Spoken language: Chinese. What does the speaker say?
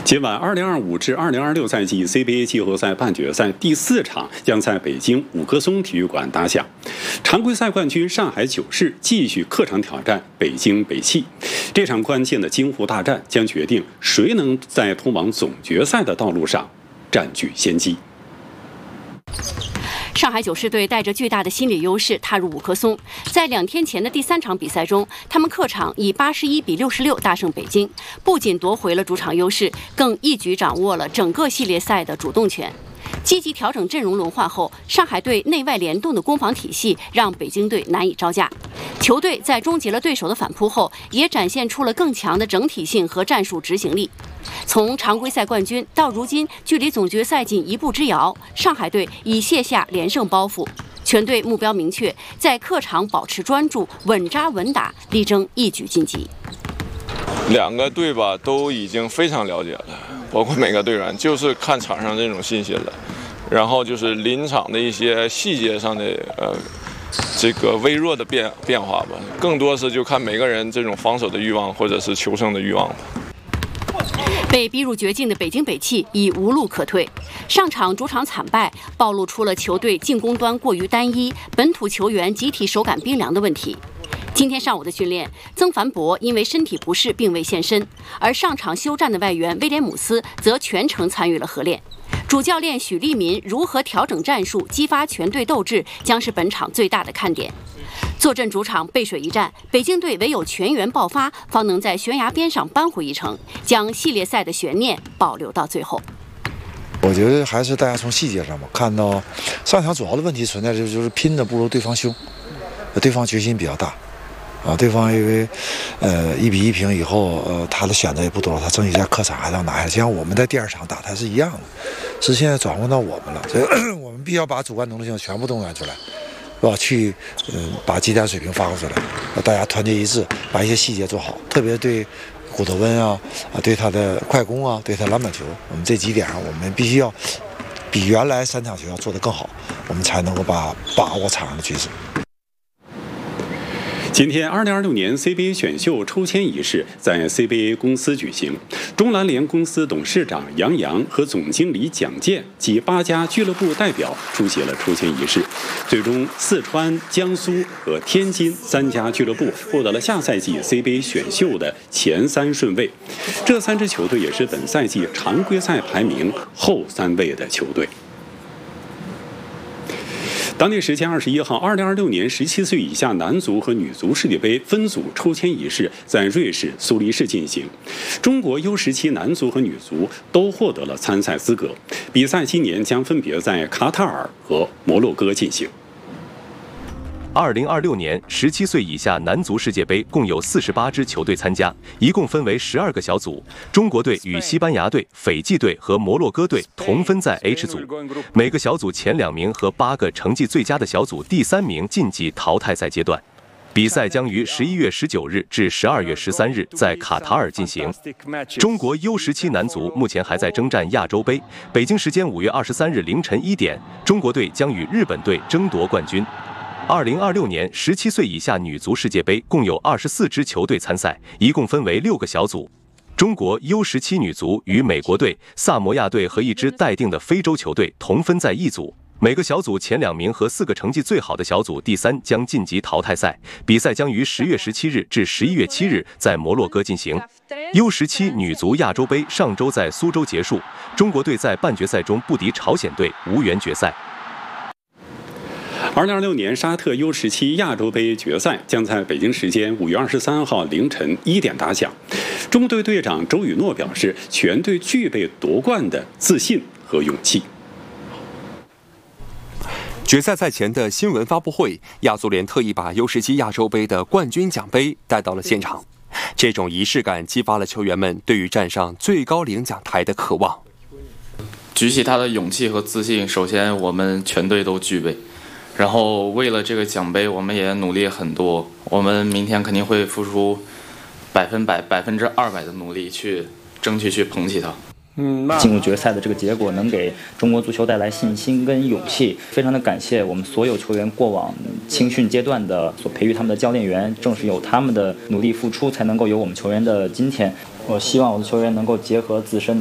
今晚2025至2026赛季 CBA 季后赛半决赛第4场将在北京五棵松体育馆打响。常规赛冠军上海九世继续客场挑战北京北汽。这场关键的京沪大战将决定谁能在通往总决赛的道路上占据先机。 上海九世队带着巨大的心理优势踏入五棵松，在2天前的第3场比赛中，他们客场以81比66大胜北京，不仅夺回了主场优势，更一举掌握了整个系列赛的主动权。积极调整阵容轮换后，上海队内外联动的攻防体系让北京队难以招架。球队在终结了对手的反扑后，也展现出了更强的整体性和战术执行力。从常规赛冠军到如今距离总决赛仅1步之遥，上海队已卸下连胜包袱，全队目标明确，在客场保持专注，稳扎稳打，力争一举晋级。 两个队吧都已经非常了解了，包括每个队员，就是看场上这种信息了，然后就是临场的一些细节上的这个微弱的变化吧，更多是就看每个人这种防守的欲望或者是求胜的欲望吧。 被逼入绝境的北京北汽已无路可退，上场主场惨败，暴露出了球队进攻端过于单一，本土球员集体手感冰凉的问题。今天上午的训练，曾凡博因为身体不适并未现身，而上场休战的外援威廉姆斯则全程参与了合练。主教练许利民如何调整战术，激发全队斗志，将是本场最大的看点。坐镇主场背水一战，北京队唯有全员爆发，方能在悬崖边上扳回一城，将系列赛的悬念保留到最后。 我觉得还是大家从细节上吧，看到上场主要的问题存在就是拼的不如对方凶，对方决心比较大。对方因为1比1平以后，他的选择也不多，他争取在客场还能拿下，就像我们在第2场打他是一样的，是现在转换到我们了，所以我们必须要把主观能动性全部动员出来，是吧？去把技战水平发挥出来，大家团结一致，把一些细节做好，特别对古德温对他的快攻对他篮板球，我们这几点上我们必须要比原来3场球要做得更好，我们才能够把握场上的局势。 今天2026年 CBA 选秀抽签仪式在 CBA 公司举行，中篮联公司董事长杨洋和总经理蒋健及8家俱乐部代表出席了抽签仪式。最终，四川、江苏和天津3家俱乐部获得了下赛季 CBA 选秀的前3顺位，这3支球队也是本赛季常规赛排名后3位的球队。当地时间21号，2026年17岁以下男足和女足世界杯分组抽签仪式在瑞士苏黎世进行。中国 U17 男足和女足都获得了参赛资格，比赛今年将分别在卡塔尔和摩洛哥进行。 2026年17岁以下男足世界杯共有48支球队参加，一共分为12个小组。中国队与西班牙队、斐济队和摩洛哥队同分在 H 组，每个小组前2名和8个成绩最佳的小组第3名晋级淘汰赛阶段。比赛将于11月19日至12月13日在卡塔尔进行。中国 U17 男足目前还在征战亚洲杯，北京时间5月23日凌晨1点，中国队将与日本队争夺冠军。2026年17岁以下女足世界杯共有24支球队参赛，一共分为6个小组。中国 U17 女足与美国队、萨摩亚队和一支待定的非洲球队同分在一组。每个小组前2名和4个成绩最好的小组第3将晋级淘汰赛。比赛将于10月17日至11月7日在摩洛哥进行。U17 女足亚洲杯上周在苏州结束，中国队在半决赛中不敌朝鲜队，无缘决赛。 2026年沙特 U17 亚洲杯决赛将在北京时间5月23号凌晨1点打响。中国队队长周宇诺表示，全队具备夺冠的自信和勇气。 决赛赛前的新闻发布会，亚足联特意把 U17 亚洲杯的冠军奖杯带到了现场，这种仪式感激发了球员们对于站上最高领奖台的渴望。 举起他的勇气和自信，首先我们全队都具备。然后为了这个奖杯，我们也努力很多。我们明天肯定会付出200%的努力去争取去捧起它。 进入决赛的这个结果能给中国足球带来信心跟勇气，非常的感谢我们所有球员过往青训阶段的所培育他们的教练员，正是有他们的努力付出，才能够有我们球员的今天。我希望我的球员能够结合自身的